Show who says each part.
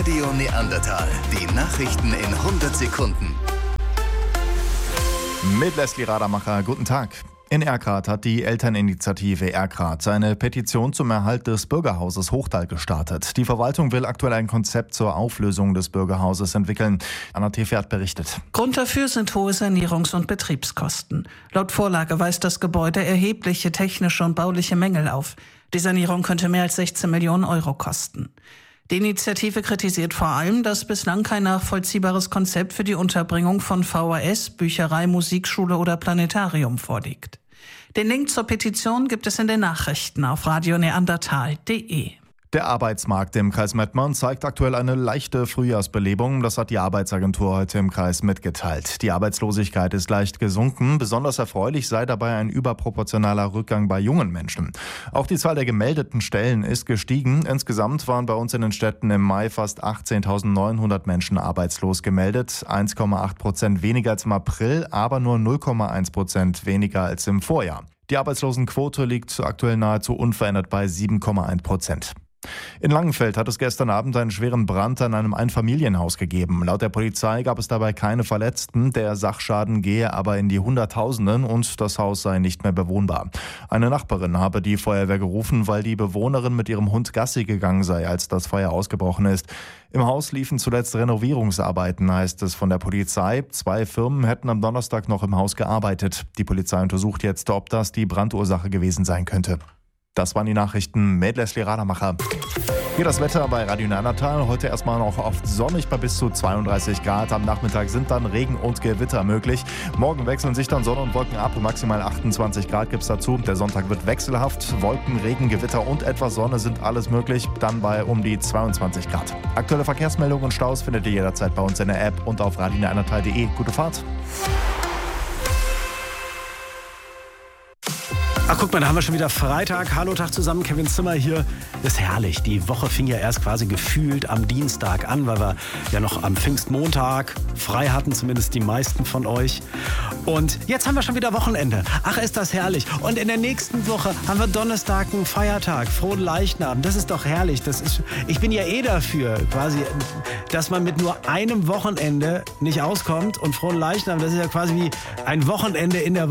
Speaker 1: Radio Neandertal. Die Nachrichten in 100 Sekunden.
Speaker 2: Mit Leslie Radermacher, guten Tag. In Erkrath hat die Elterninitiative Erkrath eine Petition zum Erhalt des Bürgerhauses Hochtal gestartet. Die Verwaltung will aktuell ein Konzept zur Auflösung des Bürgerhauses entwickeln. Anna Tefert berichtet.
Speaker 3: Grund dafür sind hohe Sanierungs- und Betriebskosten. Laut Vorlage weist das Gebäude erhebliche technische und bauliche Mängel auf. Die Sanierung könnte mehr als 16 Millionen Euro kosten. Die Initiative kritisiert vor allem, dass bislang kein nachvollziehbares Konzept für die Unterbringung von VHS, Bücherei, Musikschule oder Planetarium vorliegt. Den Link zur Petition gibt es in den Nachrichten auf radioneandertal.de.
Speaker 2: Der Arbeitsmarkt im Kreis Mettmann zeigt aktuell eine leichte Frühjahrsbelebung. Das hat die Arbeitsagentur heute im Kreis mitgeteilt. Die Arbeitslosigkeit ist leicht gesunken. Besonders erfreulich sei dabei ein überproportionaler Rückgang bei jungen Menschen. Auch die Zahl der gemeldeten Stellen ist gestiegen. Insgesamt waren bei uns in den Städten im Mai fast 18.900 Menschen arbeitslos gemeldet. 1,8% weniger als im April, aber nur 0,1% weniger als im Vorjahr. Die Arbeitslosenquote liegt aktuell nahezu unverändert bei 7,1%. In Langenfeld hat es gestern Abend einen schweren Brand an einem Einfamilienhaus gegeben. Laut der Polizei gab es dabei keine Verletzten. Der Sachschaden gehe aber in die Hunderttausenden und das Haus sei nicht mehr bewohnbar. Eine Nachbarin habe die Feuerwehr gerufen, weil die Bewohnerin mit ihrem Hund Gassi gegangen sei, als das Feuer ausgebrochen ist. Im Haus liefen zuletzt Renovierungsarbeiten, heißt es von der Polizei. 2 Firmen hätten am Donnerstag noch im Haus gearbeitet. Die Polizei untersucht jetzt, ob das die Brandursache gewesen sein könnte. Das waren die Nachrichten mit Leslie Radermacher. Hier das Wetter bei Radio Neandertal. Heute erstmal noch oft sonnig bei bis zu 32 Grad. Am Nachmittag sind dann Regen und Gewitter möglich. Morgen wechseln sich dann Sonne und Wolken ab. Maximal 28 Grad gibt es dazu. Der Sonntag wird wechselhaft. Wolken, Regen, Gewitter und etwas Sonne sind alles möglich. Dann bei um die 22 Grad. Aktuelle Verkehrsmeldungen und Staus findet ihr jederzeit bei uns in der App und auf radioneandertal.de. Gute Fahrt.
Speaker 4: Ach, guck mal, da haben wir schon wieder Freitag. Hallo, Tag zusammen, Kevin Zimmer hier. Das ist herrlich. Die Woche fing ja erst quasi gefühlt am Dienstag an, weil wir ja noch am Pfingstmontag frei hatten, zumindest die meisten von euch. Und jetzt haben wir schon wieder Wochenende. Ach, ist das herrlich. Und in der nächsten Woche haben wir Donnerstag einen Feiertag, Frohen Leichnam. Das ist doch herrlich. Ich bin ja dafür, quasi, dass man mit nur einem Wochenende nicht auskommt. Und Frohen Leichnam, das ist ja quasi wie ein Wochenende in der Woche.